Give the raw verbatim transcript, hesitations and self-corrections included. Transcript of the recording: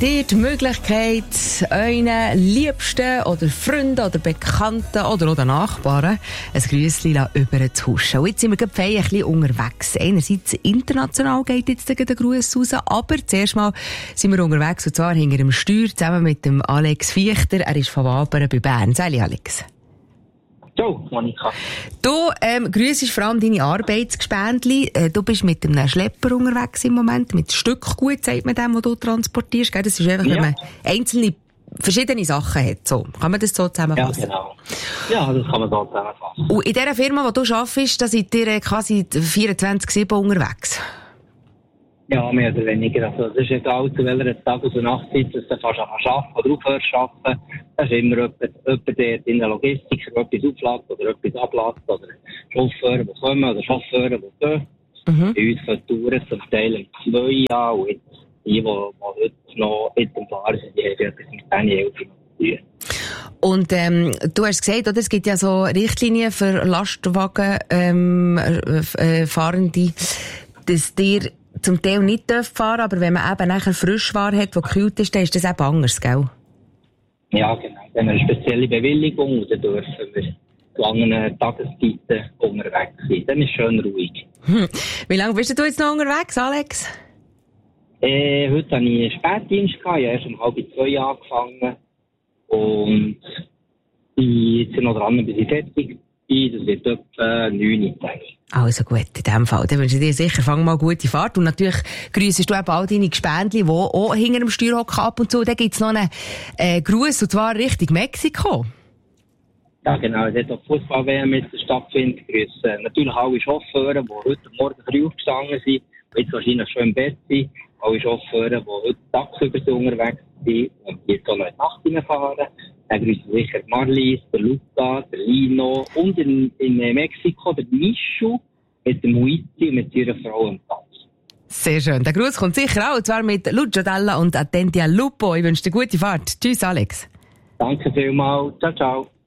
Habt ihr die Möglichkeit, euren Liebsten oder Freunden oder Bekannten oder auch den Nachbarn ein Grüssli über zu huschen? Und jetzt sind wir gerade fein ein bisschen unterwegs. Einerseits international geht jetzt der Gruß raus, aber zuerst mal sind wir unterwegs, und zwar hinter dem Steuer, zusammen mit dem Alex Fichter. Er ist von Wabern bei Bern. Sali, Alex. Ciao, Monika. Du ähm, grüssest vor allem deine Arbeitsgespendli. Äh, du bist mit einem Schlepper unterwegs im Moment, mit Stückgut, sagt man dem, was du transportierst. Gell? Das ist einfach, ja, wenn man einzelne, verschiedene Sachen hat. So, kann man das so zusammenfassen? Ja, genau. Ja, das kann man so zusammenfassen. Und in dieser Firma, wo du arbeitest, da seid ihr quasi vierundzwanzig sieben unterwegs? Ja, mehr oder weniger. Also, es ist egal, zu welcher Tag- oder Nachtzeit du fast arbeiten oder aufhörst zu arbeiten. Das ist immer jemand, jemand der in der Logistik etwas auflagt oder etwas ablagt oder Chauffeure, die kommen oder Chauffeure, die gehen. Mhm. Bei uns können Touren zum Teil im zwei Jahr und die, die, die heute noch mit dem Fahren sind, die haben etwas mit zehn, elf Jahren. Und ähm, du hast gesagt, oder, es gibt ja so Richtlinien für Lastwagen ähm, äh, Fahrende, dass dir zum Teil nicht fahren dürfen, aber wenn man eben nachher Frischware hat, die gekühlt ist, dann ist das eben anders, gell? Ja, genau. Dann haben wir eine spezielle Bewilligung und dann dürfen wir zu langen Tageszeiten unterwegs sein. Dann ist es schön ruhig. Hm. Wie lange bist du jetzt noch unterwegs, Alex? Äh, heute hatte ich einen Spätdienst. Ich habe erst um halb zwei angefangen. Und ich bin jetzt noch dran, bis ich fertig bin. Das wird etwa neun Uhr. Also gut, in dem Fall. Dann wünsche ich dir sicher, fang mal gute Fahrt. Und natürlich grüssest du eben all deine Gespendli, die auch hinter dem Steuer hocken ab und zu. Dann gibt es noch einen äh, Gruß, und zwar Richtung Mexiko. Ja, genau. Es hat auch Fußball-W M jetzt stattfindet. Grüße natürlich alle Chauffeure, die heute Morgen früh aufgestanden sind, die jetzt wahrscheinlich schon im Bett sind. Alle Chauffeure, die heute tagsüber unterwegs sind und jetzt auch noch in die Nacht hineinfahren. Dann grüßen sicher Marlies, der Luca, der Lino und in, in Mexiko der Mischu mit dem Huiti und mit ihrer Frau im Tanz. Sehr schön. Der Gruß kommt sicher auch, und zwar mit Lucio Della und Attenti al Lupo. Ich wünsche dir gute Fahrt. Tschüss, Alex. Danke vielmals. Ciao, ciao.